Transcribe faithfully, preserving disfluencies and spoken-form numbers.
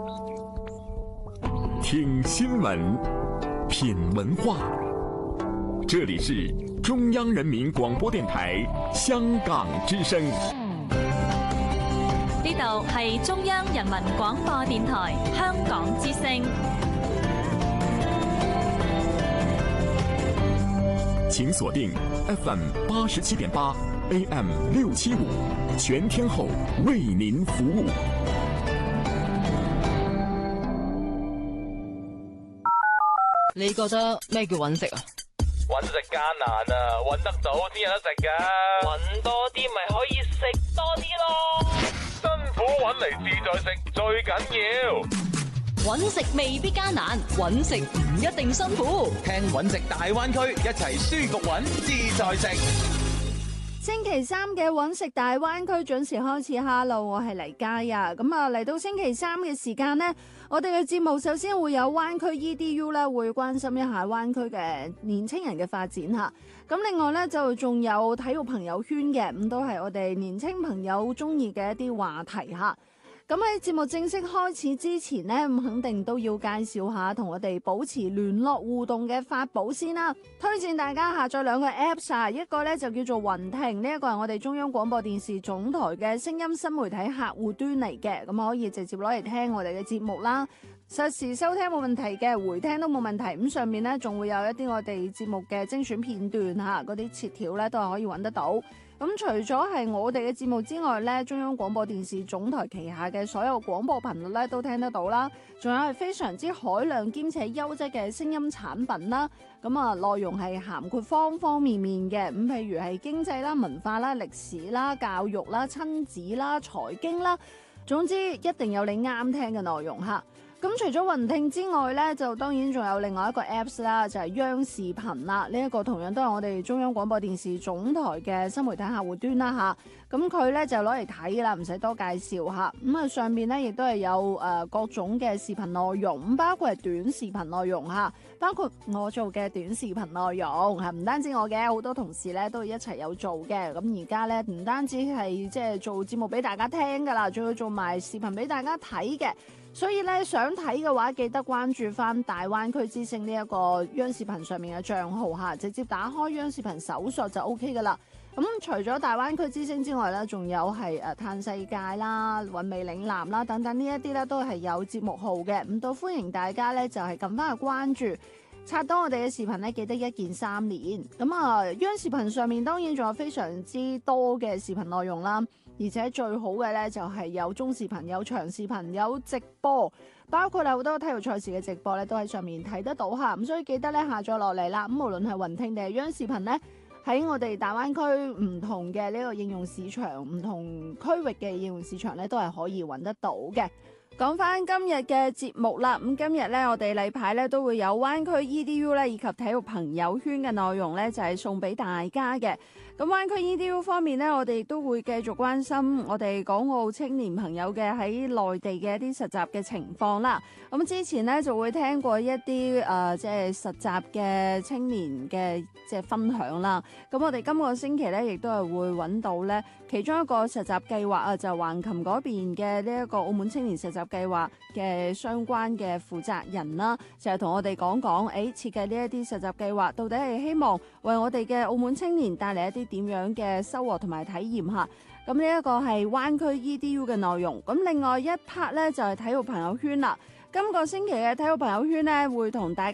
听新闻，品文化。这里是中央人民廣播電台香港之聲。 呢度係中央人民廣播電台香港之聲。 請鎖定 F M 八十七點八 A M 六七五，全天候為您服務。 你覺得咩叫揾食啊？ 揾食艱難啊，揾得到先有得食噶。揾多啲咪可以食多啲咯。辛苦揾嚟自在食最緊要。 揾食未必艱難，揾食唔一定辛苦。 聽揾食大灣區，一齊舒服揾自在食。 星期三嘅揾食大灣區準時開始。Hello， 我係黎嘉呀。咁啊，嚟到星期三嘅時間呢，我哋嘅節目首先會有灣區 E D U 咧，會關心一下灣區嘅年青人嘅發展吓。咁另外呢，就仲有體育朋友圈嘅，咁都係我哋年青朋友中意嘅一啲話題吓。咁喺節目正式開始之前呢，咁肯定都要介紹下同我哋保持聯絡互動嘅法寶先啦。推薦大家下載兩個 Apps 啊，一個呢就叫做雲聽，呢一個係我哋中央廣播電視總台嘅聲音新媒體客戶端嚟嘅，咁可以直接攞嚟聽我哋嘅節目啦。實時收聽冇問題嘅，回聽都冇問題。咁上面呢仲會有一啲我哋節目嘅精選片段吓，嗰啲切條呢都係可以揾得到。咁除咗係我哋嘅節目之外呢，中央廣播電視總台旗下嘅所有廣播頻率呢都聽得到啦。仲有係非常之海量兼且優質嘅聲音產品啦。咁啊，內容係涵括方方面面嘅。咁譬如係經濟啦、文化啦、歷史啦、教育啦、親子啦、財經啦，總之一定有你啱聽嘅內容吓。咁除咗雲聽之外呢，就當然仲有另外一個 Apps 啦，就係央視頻啦。呢一個同樣都係我哋中央廣播電視總台嘅新媒體客戶端啦吓。咁佢呢就攞嚟睇啦，唔使多介紹吓。咁啊上面呢亦都係有誒各種嘅視頻內容，咁包括係短視頻內容吓，包括我做嘅短視頻內容係唔單止我嘅，好多同事呢都一齊有做嘅。咁而家呢，唔單止係即係做節目俾大家聽噶啦，仲要做埋視頻俾大家睇嘅。所以咧，想睇嘅話，記得關注翻大灣區之聲呢一個央視頻上面嘅賬號吓，直接打開央視頻搜索就 O K 噶啦。咁除咗大灣區之聲之外咧，仲有係誒嘆世界啦、韻味嶺南啦等等呢一啲咧，都係有節目號嘅。咁都歡迎大家咧，就係撳翻去關注。刷到我哋嘅視頻咧，記得一鍵三連。咁啊，央視頻上面當然仲有非常之多嘅視頻內容啦，而且最好嘅咧就係有中視頻、有長視頻、有直播，包括好多體育賽事嘅直播咧都喺上面睇得到吓。咁所以記得咧下載落嚟啦。咁無論係雲聽定係央視頻咧，喺我哋大灣區唔同嘅呢個應用市場、唔同區域嘅應用市場咧，都係可以揾得到嘅。講翻今日嘅節目啦，咁今日咧我哋例牌咧都會有灣區 E D U 咧以及體育朋友圈嘅內容咧，就係送俾大家嘅。咁灣區 E D U 方面咧，我哋都會繼續關心我哋港澳青年朋友嘅喺內地嘅一啲實習嘅情況啦。咁之前咧就會聽過一啲誒即係實習嘅青年嘅即係分享啦。咁我哋今個星期咧亦都係會揾到咧其中一個實習計劃啊，就橫琴嗰邊嘅呢一個澳門青年實習計劃嘅相關嘅負責人啦，就係同我哋講講，誒設計呢一啲實習計劃到底係希望為我哋嘅澳門青年帶嚟一啲點樣嘅收穫同埋體驗吓。咁呢一個係灣區 E D U 嘅內容。咁另外一 part 咧就係體育朋友圈啦。今個星期嘅體育朋友圈咧會同大家